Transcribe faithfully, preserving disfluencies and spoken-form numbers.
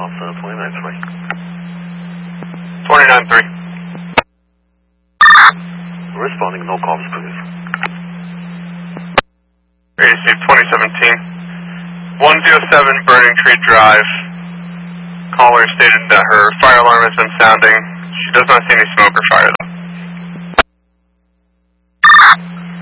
calls, uh, twenty-nine three. twenty-nine three. Responding, no calls, please. Radio Save twenty seventeen. one oh seven Burning Tree Drive. Caller stated that her fire alarm has been sounding. She does not see any smoke or fire though.